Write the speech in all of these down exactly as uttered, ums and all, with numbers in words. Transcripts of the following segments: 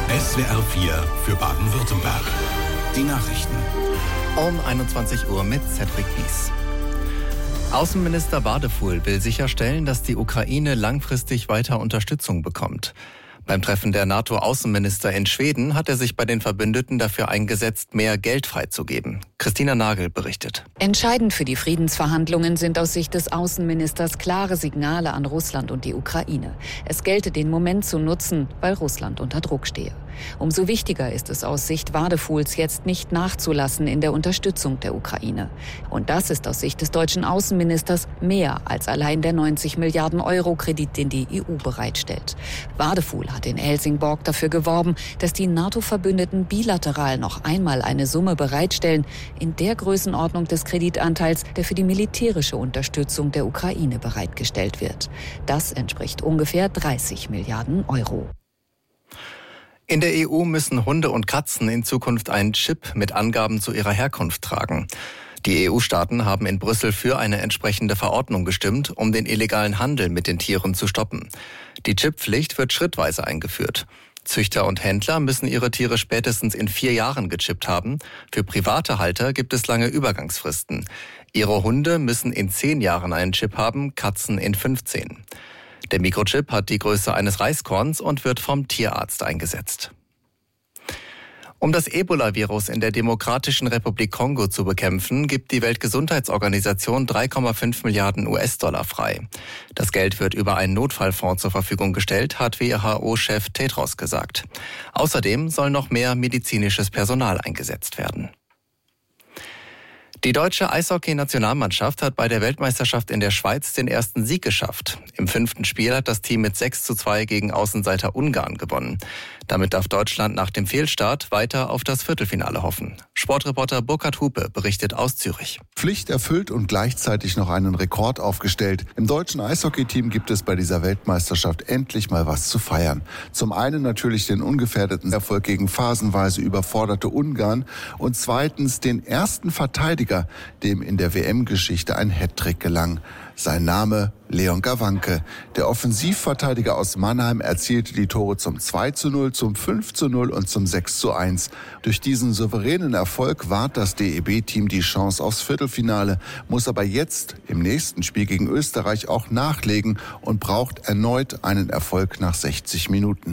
S W R vier für Baden-Württemberg. Die Nachrichten. Um einundzwanzig Uhr mit Cedric Wies. Außenminister Wadefuhl will sicherstellen, dass die Ukraine langfristig weiter Unterstützung bekommt. Beim Treffen der NATO-Außenminister in Schweden hat er sich bei den Verbündeten dafür eingesetzt, mehr Geld freizugeben. Christina Nagel berichtet. Entscheidend für die Friedensverhandlungen sind aus Sicht des Außenministers klare Signale an Russland und die Ukraine. Es gelte, den Moment zu nutzen, weil Russland unter Druck stehe. Umso wichtiger ist es aus Sicht Wadefuhls jetzt nicht nachzulassen in der Unterstützung der Ukraine. Und das ist aus Sicht des deutschen Außenministers mehr als allein der neunzig Milliarden Euro Kredit, den die E U bereitstellt. Wadefuhl hat in Helsingborg dafür geworben, dass die NATO-Verbündeten bilateral noch einmal eine Summe bereitstellen, in der Größenordnung des Kreditanteils, der für die militärische Unterstützung der Ukraine bereitgestellt wird. Das entspricht ungefähr dreißig Milliarden Euro. In der E U müssen Hunde und Katzen in Zukunft einen Chip mit Angaben zu ihrer Herkunft tragen. Die E U-Staaten haben in Brüssel für eine entsprechende Verordnung gestimmt, um den illegalen Handel mit den Tieren zu stoppen. Die Chipppflicht wird schrittweise eingeführt. Züchter und Händler müssen ihre Tiere spätestens in vier Jahren gechippt haben. Für private Halter gibt es lange Übergangsfristen. Ihre Hunde müssen in zehn Jahren einen Chip haben, Katzen in fünfzehn. Der Mikrochip hat die Größe eines Reiskorns und wird vom Tierarzt eingesetzt. Um das Ebola-Virus in der Demokratischen Republik Kongo zu bekämpfen, gibt die Weltgesundheitsorganisation drei Komma fünf Milliarden U S-Dollar frei. Das Geld wird über einen Notfallfonds zur Verfügung gestellt, hat W H O-Chef Tedros gesagt. Außerdem soll noch mehr medizinisches Personal eingesetzt werden. Die deutsche Eishockey-Nationalmannschaft hat bei der Weltmeisterschaft in der Schweiz den ersten Sieg geschafft. Im fünften Spiel hat das Team mit sechs zu zwei gegen Außenseiter Ungarn gewonnen. Damit darf Deutschland nach dem Fehlstart weiter auf das Viertelfinale hoffen. Sportreporter Burkhard Hupe berichtet aus Zürich. Pflicht erfüllt und gleichzeitig noch einen Rekord aufgestellt. Im deutschen Eishockey-Team gibt es bei dieser Weltmeisterschaft endlich mal was zu feiern. Zum einen natürlich den ungefährdeten Erfolg gegen phasenweise überforderte Ungarn und zweitens den ersten Verteidiger, dem in der W M-Geschichte ein Hattrick gelang. Sein Name Leon Gawanke. Der Offensivverteidiger aus Mannheim erzielte die Tore zum zwei zu null, zum fünf zu null und zum sechs zu eins. Durch diesen souveränen Erfolg wahrt das D E B-Team die Chance aufs Viertelfinale, muss aber jetzt im nächsten Spiel gegen Österreich auch nachlegen und braucht erneut einen Erfolg nach sechzig Minuten.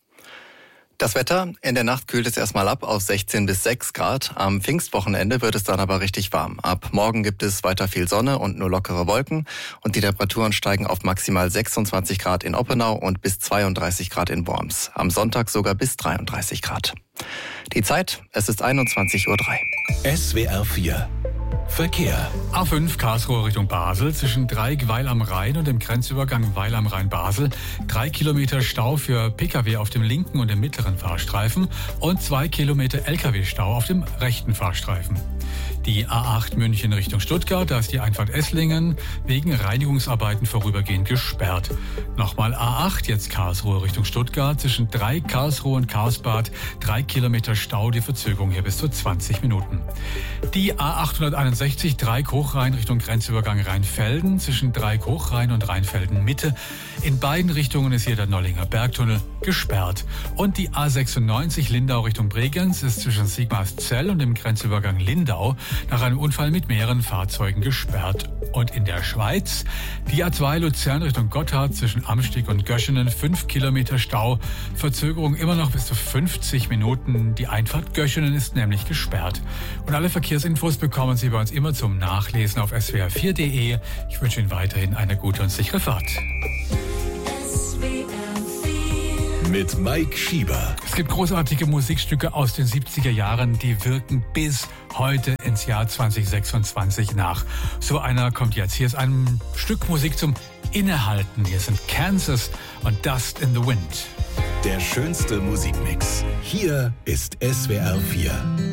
Das Wetter, in der Nacht kühlt es erstmal ab auf sechzehn bis sechs Grad. Am Pfingstwochenende wird es dann aber richtig warm. Ab morgen gibt es weiter viel Sonne und nur lockere Wolken. Und die Temperaturen steigen auf maximal sechsundzwanzig Grad in Oppenau und bis zweiunddreißig Grad in Worms. Am Sonntag sogar bis dreiunddreißig Grad. Die Zeit, es ist einundzwanzig Uhr drei. S W R vier Verkehr. A fünf Karlsruhe Richtung Basel zwischen Dreieck Weil am Rhein und dem Grenzübergang Weil am Rhein-Basel. Drei Kilometer Stau für Pkw auf dem linken und dem mittleren Fahrstreifen und zwei Kilometer L K W-Stau auf dem rechten Fahrstreifen. Die A acht München Richtung Stuttgart, da ist die Einfahrt Esslingen wegen Reinigungsarbeiten vorübergehend gesperrt. Nochmal A acht, jetzt Karlsruhe Richtung Stuttgart, zwischen Dreieck Karlsruhe und Karlsbad, drei Kilometer Stau, die Verzögerung hier bis zu zwanzig Minuten. Die A achthunderteinundsechzig, Dreieck Hochrhein Richtung Grenzübergang Rheinfelden, zwischen Dreieck Hochrhein und Rheinfelden Mitte. In beiden Richtungen ist hier der Nollinger Bergtunnel gesperrt. Und die A sechsundneunzig Lindau Richtung Bregenz ist zwischen Sigmarszell und dem Grenzübergang Lindau nach einem Unfall mit mehreren Fahrzeugen gesperrt. Und in der Schweiz die A zwei Luzern Richtung Gotthard zwischen Amstig und Göschenen, fünf Kilometer Stau, Verzögerung immer noch bis zu fünfzig Minuten. Die Einfahrt Göschenen ist nämlich gesperrt. Und alle Verkehrsinfos bekommen Sie bei uns immer zum Nachlesen auf S W R vier Punkt de. Ich wünsche Ihnen weiterhin eine gute und sichere Fahrt. Mit Mike Schieber. Es gibt großartige Musikstücke aus den siebziger Jahren, die wirken bis heute ins Jahr zwanzig sechsundzwanzig nach. So einer kommt jetzt. Hier ist ein Stück Musik zum Innehalten. Hier sind Kansas und Dust in the Wind. Der schönste Musikmix. Hier ist S W R vier.